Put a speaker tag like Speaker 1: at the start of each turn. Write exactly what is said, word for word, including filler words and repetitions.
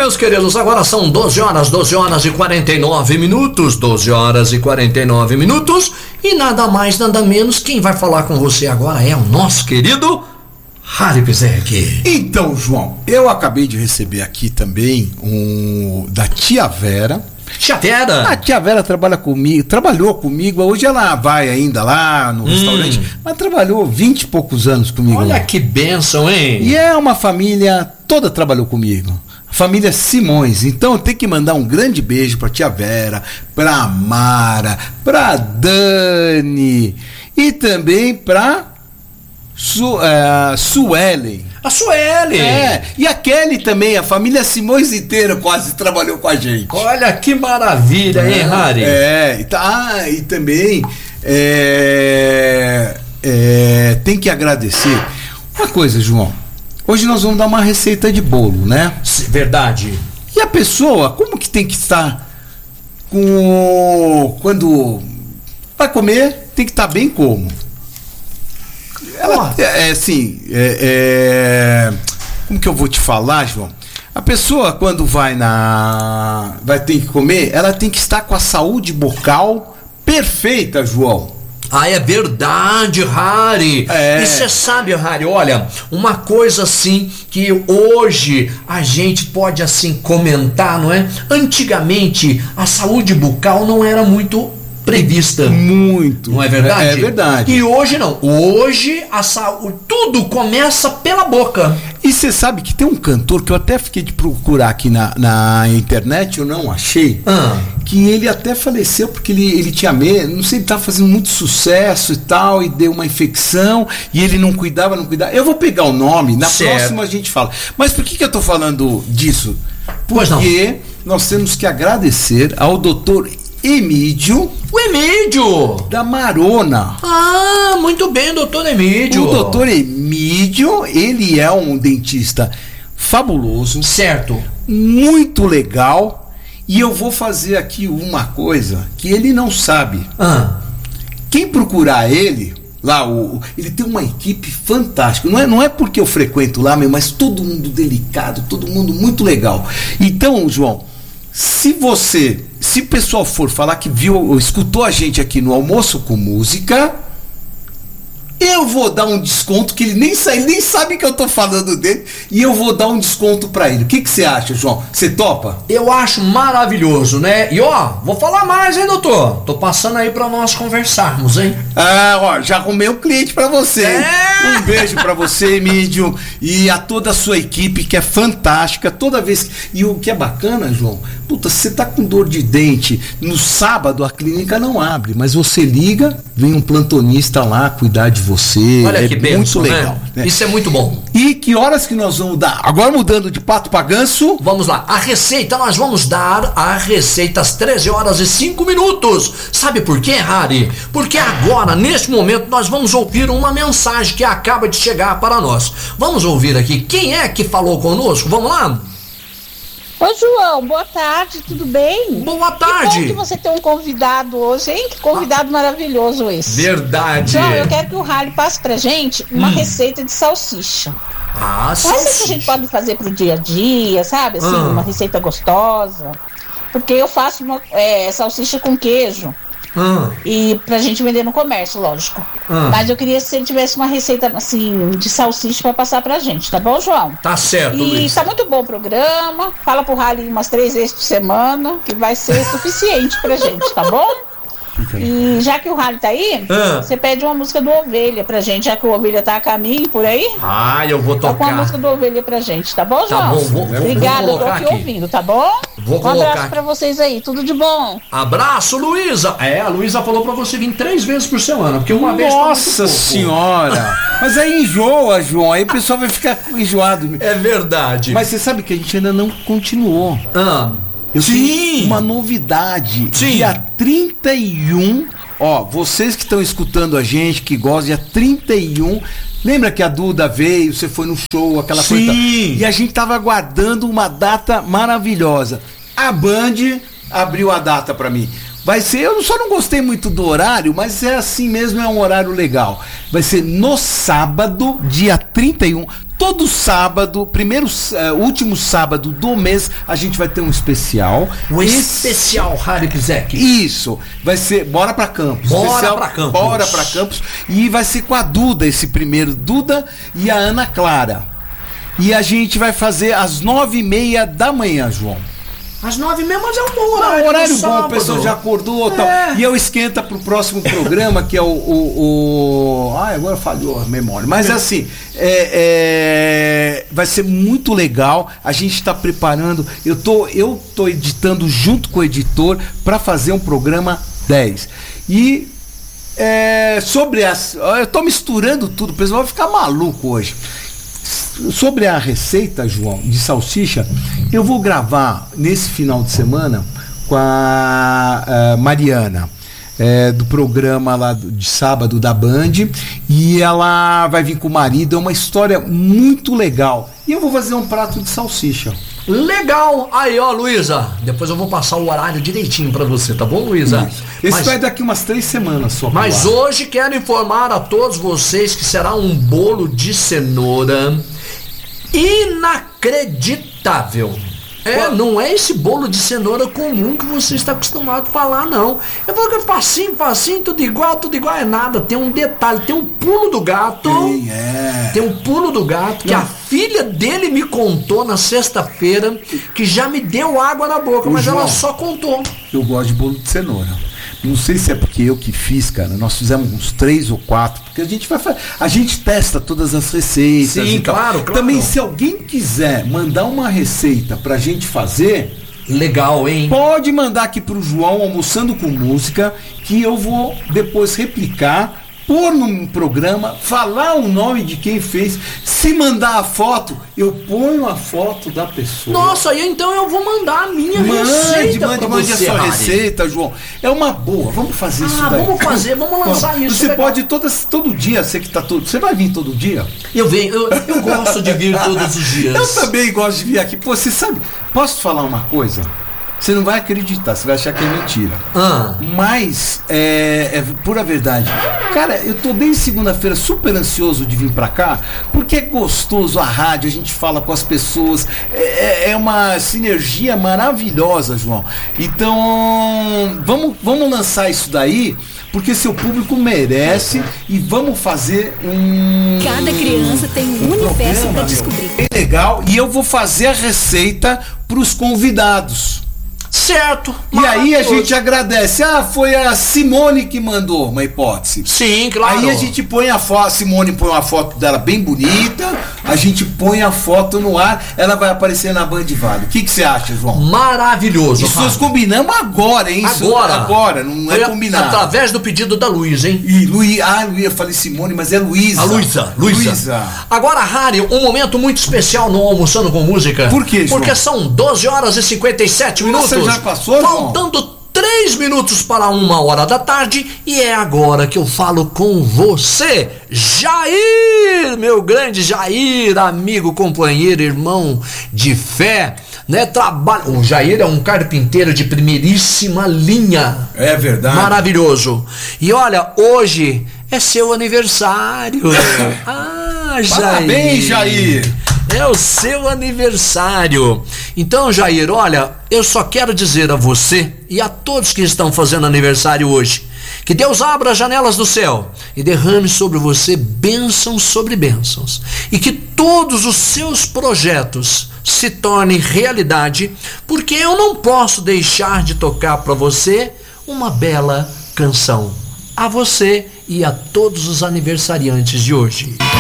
Speaker 1: meus queridos, agora são doze horas, doze horas e quarenta e nove minutos, doze horas e quarenta e nove minutos, e nada mais, nada menos, quem vai falar com você agora é o nosso querido Harry Pizek.
Speaker 2: Então, João, eu acabei de receber aqui também um da tia Vera.
Speaker 1: Tia Vera?
Speaker 2: A tia Vera trabalha comigo, trabalhou comigo, hoje ela vai ainda lá no hum. restaurante, mas trabalhou vinte e poucos anos comigo.
Speaker 1: Olha que bênção, hein?
Speaker 2: E é uma família, toda trabalhou comigo. Família Simões, então eu tenho que mandar um grande beijo pra tia Vera, pra Mara, pra Dani e também pra Su, uh, Suelen.
Speaker 1: A Suelen!
Speaker 2: É, e a Kelly também, a família Simões inteira quase trabalhou com a gente.
Speaker 1: Olha que maravilha, é, hein, Harry?
Speaker 2: É, e, tá, ah, e também é, é, tem que agradecer. Uma coisa, João, hoje nós vamos dar uma receita de bolo, né?
Speaker 1: Verdade.
Speaker 2: E a pessoa, como que tem que estar com... Quando vai comer, tem que estar bem como? Ela, é, é assim, é, é, como que eu vou te falar, João? A pessoa, quando vai na vai ter que comer, ela tem que estar com a saúde bucal perfeita, João.
Speaker 1: Ah, é verdade, Harry.
Speaker 2: É.
Speaker 1: E você sabe, Harry, olha, uma coisa assim que hoje a gente pode assim comentar, não é? Antigamente a saúde bucal não era muito prevista.
Speaker 2: Muito.
Speaker 1: Não é verdade?
Speaker 2: É, é verdade.
Speaker 1: E hoje não. Hoje a saúde, tudo começa pela boca.
Speaker 2: E você sabe que tem um cantor que eu até fiquei de procurar aqui na, na internet, eu não achei,
Speaker 1: ah.
Speaker 2: que ele até faleceu porque ele, ele tinha medo, não sei, ele estava fazendo muito sucesso e tal, e deu uma infecção, e ele não cuidava, não cuidava. Eu vou pegar o nome, na certo. próxima a gente fala. Mas por que, que eu tô falando disso? Porque nós temos que agradecer ao doutor Emídio.
Speaker 1: O Emídio!
Speaker 2: Da Marona.
Speaker 1: Ah, muito bem, doutor Emídio.
Speaker 2: O doutor Emídio, ele é um dentista fabuloso.
Speaker 1: Certo.
Speaker 2: Muito legal. E eu vou fazer aqui uma coisa que ele não sabe.
Speaker 1: Ah.
Speaker 2: Quem procurar ele, lá, o, ele tem uma equipe fantástica. Não é, não é porque eu frequento lá, meu, mas todo mundo delicado, todo mundo muito legal. Então, João, se você, se o pessoal for falar que viu ou escutou a gente aqui no Almoço com Música, eu vou dar um desconto, que ele nem, ele nem sabe que eu tô falando dele, e eu vou dar um desconto pra ele. O que que você acha, João? Você topa?
Speaker 1: Eu acho maravilhoso, né? E ó, vou falar mais, hein, doutor? Tô passando aí pra nós conversarmos, hein?
Speaker 2: Ah, ó, já arrumei um cliente pra você.
Speaker 1: É.
Speaker 2: Um beijo pra você, Emídio, e a toda a sua equipe, que é fantástica, toda vez. E o que é bacana, João, puta, você tá com dor de dente, no sábado a clínica não abre, mas você liga, vem um plantonista lá cuidar de você.
Speaker 1: Olha
Speaker 2: é
Speaker 1: que benção,
Speaker 2: muito legal,
Speaker 1: né?
Speaker 2: né?
Speaker 1: Isso é muito bom.
Speaker 2: E que horas que nós vamos dar? Agora mudando de pato pra ganso.
Speaker 1: Vamos lá, a receita, nós vamos dar a receita às treze horas e cinco minutos. Sabe por quê, Harry? Porque agora, neste momento, nós vamos ouvir uma mensagem que acaba de chegar para nós. Vamos ouvir aqui quem é que falou conosco. Vamos lá?
Speaker 3: Ô João, boa tarde, tudo bem?
Speaker 1: Boa tarde.
Speaker 3: Que bom que você tem um convidado hoje, hein? Que convidado ah. maravilhoso esse.
Speaker 1: Verdade.
Speaker 3: João, eu quero que o Harry passe pra gente uma hum. receita de salsicha.
Speaker 1: Ah,
Speaker 3: salsicha.
Speaker 1: salsicha.
Speaker 3: Que a gente pode fazer pro dia a dia, sabe? Assim, ah. uma receita gostosa. Porque eu faço uma, é, salsicha com queijo.
Speaker 1: Ah.
Speaker 3: E pra gente vender no comércio, lógico.
Speaker 1: Ah.
Speaker 3: Mas eu queria se ele tivesse uma receita assim de salsicha pra passar pra gente, tá bom, João?
Speaker 1: Tá certo,
Speaker 3: E
Speaker 1: Luiz.
Speaker 3: tá muito bom o programa. Fala pro Harry umas três vezes por semana, que vai ser suficiente pra gente, tá bom? E já que o Harry tá aí,
Speaker 1: ah.
Speaker 3: você pede uma música do Ovelha pra gente, já que o Ovelha tá a caminho por aí.
Speaker 1: Ah, eu vou tocar.
Speaker 3: Toca uma música do Ovelha pra gente, tá bom, João?
Speaker 1: Tá bom, vou, vou,
Speaker 3: Obrigada,
Speaker 1: vou
Speaker 3: eu tô aqui,
Speaker 1: aqui
Speaker 3: ouvindo, tá bom?
Speaker 1: Vou
Speaker 3: um abraço
Speaker 1: colocar.
Speaker 3: pra vocês aí, tudo de bom.
Speaker 1: Abraço, Luísa. É, a Luísa falou pra você vir três vezes por semana, porque uma vez tá muito
Speaker 2: Nossa
Speaker 1: pouco.
Speaker 2: senhora! Mas aí enjoa, João, aí o pessoal vai ficar enjoado.
Speaker 1: É verdade.
Speaker 2: Mas você sabe que a gente ainda não continuou.
Speaker 1: Ah,
Speaker 2: Eu
Speaker 1: sim.
Speaker 2: tenho uma novidade.
Speaker 1: Sim.
Speaker 2: Dia trinta e um, ó, vocês que estão escutando a gente, que gostam, dia trinta e um, lembra que a Duda veio, você foi no show, aquela
Speaker 1: Sim.
Speaker 2: coisa. E a gente tava aguardando uma data maravilhosa. A Band abriu a data pra mim. Vai ser, eu só não gostei muito do horário, mas é assim mesmo, é um horário legal. Vai ser no sábado, dia trinta e um. todo sábado, primeiro, uh, último sábado do mês, a gente vai ter um especial.
Speaker 1: Um Esse... especial, Harry Kizek.
Speaker 2: Isso, vai ser Bora pra Campos.
Speaker 1: Bora
Speaker 2: especial,
Speaker 1: pra Campos.
Speaker 2: Bora pra Campos. E vai ser com a Duda, esse primeiro, Duda e a Ana Clara. E a gente vai fazer às nove e meia da manhã, João.
Speaker 1: Às nove e meia, mas é um bom horário.
Speaker 2: É um horário bom, o pessoal já acordou e é. tal. E eu esquenta pro próximo programa, que é o. o, o... Ai, agora falhou a memória. Mas assim, é, é... vai ser muito legal. A gente está preparando. Eu tô, eu tô editando junto com o editor para fazer um programa dez. E é, sobre as. Eu tô misturando tudo, o pessoal vai ficar maluco hoje. Sobre a receita, João, de salsicha, eu vou gravar nesse final de semana com a, a Mariana, é, do programa lá de sábado da Band, e ela vai vir com o marido. É uma história muito legal. E eu vou fazer um prato de salsicha.
Speaker 1: Legal! Aí, ó, Luísa, depois eu vou passar o horário direitinho pra você, tá bom, Luísa?
Speaker 2: Esse
Speaker 1: mas,
Speaker 2: vai daqui umas três semanas só.
Speaker 1: Mas hoje quero informar a todos vocês que será um bolo de cenoura inacreditável. É, não é esse bolo de cenoura comum que você está acostumado a falar, não. Eu vou que facinho, facinho, tudo igual, tudo igual é nada. Tem um detalhe, tem um pulo do gato.
Speaker 2: Sim, é.
Speaker 1: Tem um pulo do gato que não. A filha dele me contou na sexta-feira, que já me deu água na boca,
Speaker 2: Ô,
Speaker 1: mas
Speaker 2: João,
Speaker 1: ela só contou.
Speaker 2: Eu gosto de bolo de cenoura. Não sei se é porque eu que fiz, cara. Nós fizemos uns três ou quatro, porque a gente vai fazer. A gente testa todas as receitas.
Speaker 1: Sim,
Speaker 2: e tal.
Speaker 1: claro, claro.
Speaker 2: Também, se alguém quiser mandar uma receita pra gente fazer,
Speaker 1: legal, hein?
Speaker 2: Pode mandar aqui pro João Almoçando com Música, que eu vou depois replicar, pôr no programa, falar o nome de quem fez. Se mandar a foto, eu ponho a foto da pessoa.
Speaker 1: Nossa, e então eu vou mandar a minha
Speaker 2: mande,
Speaker 1: receita
Speaker 2: mande,
Speaker 1: pra
Speaker 2: mande
Speaker 1: você,
Speaker 2: a sua
Speaker 1: Harry.
Speaker 2: receita, João. É uma boa, vamos fazer
Speaker 1: ah,
Speaker 2: isso daí.
Speaker 1: vamos fazer, vamos lançar
Speaker 2: Bom,
Speaker 1: isso.
Speaker 2: Você
Speaker 1: legal.
Speaker 2: pode todas, todo dia, você que tá todo. Você vai vir todo dia?
Speaker 1: Eu venho, eu, eu gosto de vir todos os dias.
Speaker 2: Eu também gosto de vir aqui. Pô, você sabe, posso falar uma coisa? Você não vai acreditar, você vai achar que é mentira.
Speaker 1: Ah.
Speaker 2: Mas é, é pura verdade. Cara, eu tô desde segunda-feira super ansioso de vir pra cá, porque é gostoso a rádio, a gente fala com as pessoas, é, é uma sinergia maravilhosa, João. Então, vamos, vamos lançar isso daí, porque seu público merece, e vamos fazer um...
Speaker 4: Cada criança tem um, um universo para descobrir.
Speaker 2: É legal, e eu vou fazer a receita pros convidados.
Speaker 1: Certo.
Speaker 2: E aí a gente agradece. Ah, foi a Simone que mandou uma hipótese.
Speaker 1: Sim, claro.
Speaker 2: Aí a gente põe a foto, a Simone põe uma foto dela bem bonita, a gente põe a foto no ar, ela vai aparecer na Band Vale. O que que você acha, João?
Speaker 1: Maravilhoso.
Speaker 2: Isso nós combinamos agora, hein?
Speaker 1: Agora.
Speaker 2: Isso, agora, não
Speaker 1: foi
Speaker 2: é combinado.
Speaker 1: Através do pedido da Luísa, hein?
Speaker 2: E Luí, ah, Luí, eu falei Simone, mas é Luísa.
Speaker 1: A Luísa, Luísa. Agora, Harry, um momento muito especial no Almoçando com Música.
Speaker 2: Por quê, João?
Speaker 1: Porque são doze horas e cinquenta e sete minutos.
Speaker 2: Você já passou, João?
Speaker 1: Faltando três minutos para uma hora da tarde, e é agora que eu falo com você, Jair, meu grande Jair, amigo, companheiro, irmão de fé, né? Trabalha. O Jair é um carpinteiro de primeiríssima linha.
Speaker 2: É verdade.
Speaker 1: Maravilhoso. E olha, hoje é seu aniversário. Ah, Jair.
Speaker 2: Parabéns, Jair.
Speaker 1: É o seu aniversário. Então, Jair, olha, eu só quero dizer a você e a todos que estão fazendo aniversário hoje, que Deus abra as janelas do céu e derrame sobre você bênçãos sobre bênçãos, e que todos os seus projetos se tornem realidade, porque eu não posso deixar de tocar para você uma bela canção. A você e a todos os aniversariantes de hoje.